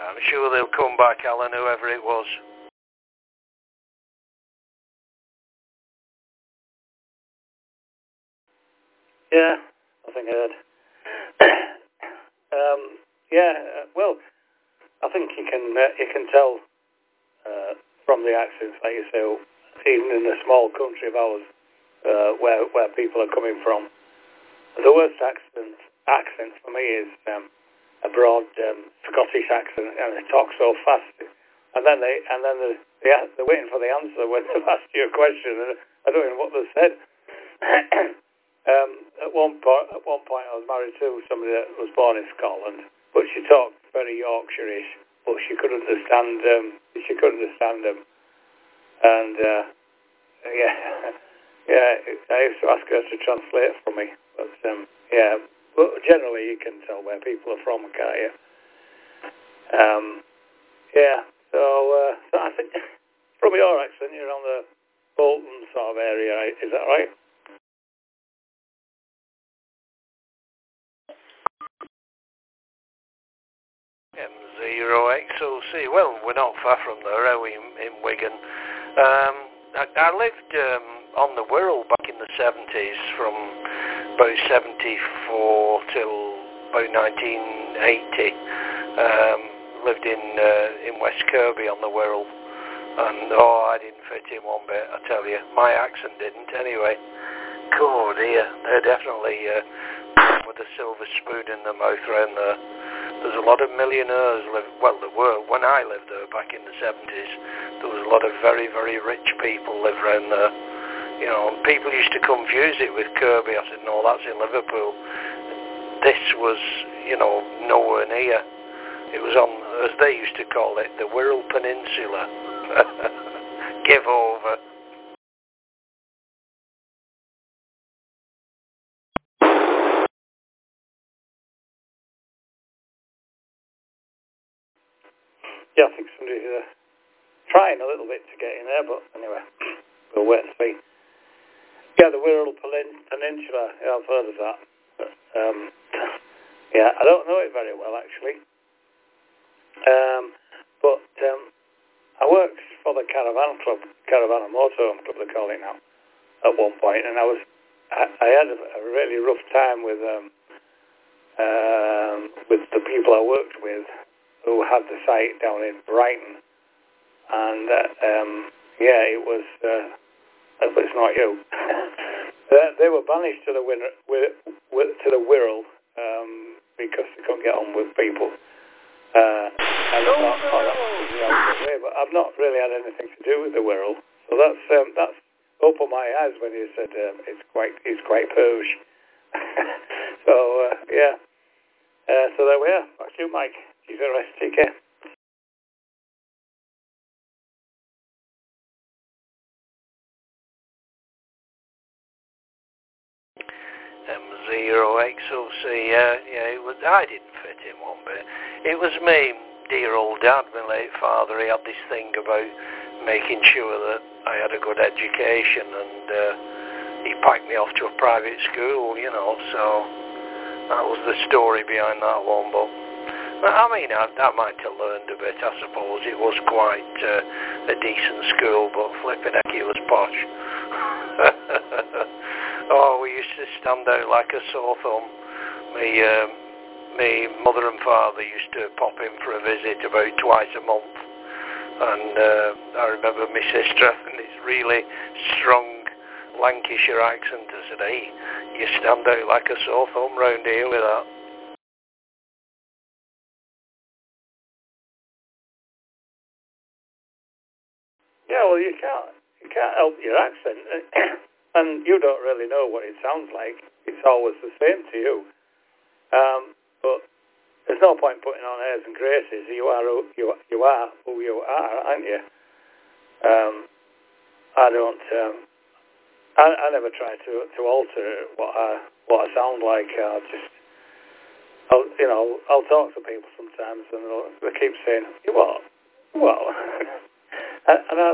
I'm sure they'll come back, Alan, whoever it was. Yeah, I think I heard. Well, I think you can tell from the accents, like you say, even in a small country of ours, where people are coming from. The worst accent for me is a broad Scottish accent, and they talk so fast, and then they're waiting for the answer when they've asked you a question, and I don't know what they've said. At one point, I was married to somebody that was born in Scotland, but she talked very Yorkshire-ish, but she couldn't understand them, and I used to ask her to translate for me, but generally you can tell where people are from, can't you? So I think from your accent, you're on the Bolton sort of area, right? Is that right? M0XOC. Well, we're not far from there, are we, in Wigan? I lived on the Wirral back in the 70s, from about 74 till about 1980. Lived in West Kirby on the Wirral, and I didn't fit in one bit, I tell you. My accent didn't, anyway. Oh dear, they're definitely with a silver spoon in their mouth around there. There's a lot of millionaires there were, when I lived there back in the 70s, there was a lot of very, very rich people live around there. You know, and people used to confuse it with Kirby. I said, no, that's in Liverpool. This was, nowhere near. It was on, as they used to call it, the Wirral Peninsula. Give over. Yeah, I think somebody's trying a little bit to get in there, but anyway, we'll wait and see. Yeah, the Wirral Peninsula, yeah, I've heard of that. But, I don't know it very well, actually. But I worked for the Caravan and Motorhome Club, they call it now, at one point, and I had a really rough time with the people I worked with, who had the site down in Brighton, and it was, but it's not you. They were banished to the Wirral because they couldn't get on with people. And I thought, that was the opposite way, but I've not really had anything to do with the Wirral, so that's opened my eyes when you said it's quite posh. So so there we are. Back to you, Mike. You got rest. Take care. M0XOC, it was, I didn't fit in one bit. It was me, dear old dad, my late father. He had this thing about making sure that I had a good education, and he packed me off to a private school, so that was the story behind that one. But I mean, I might have learned a bit, I suppose. It was quite a decent school, but flipping heck, it was posh. We used to stand out like a sore thumb. Me mother and father used to pop in for a visit about twice a month, and I remember my sister having this really strong Lancashire accent. I said, hey, you stand out like a sore thumb round here with that. Yeah, well, you can't help your accent, and you don't really know what it sounds like. It's always the same to you. But there's no point putting on airs and graces. You are who you are, aren't you? I don't. I never try to alter what I sound like. I'll talk to people sometimes, and they keep saying, "You what?" Well, and I